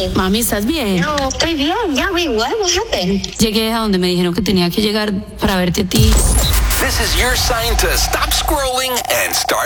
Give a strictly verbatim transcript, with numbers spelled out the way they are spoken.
Mami, ¿estás bien? No, estoy bien, ya, we, what, what happened? Llegué a donde me dijeron que tenía que llegar para verte a ti. This is your sign to stop scrolling and start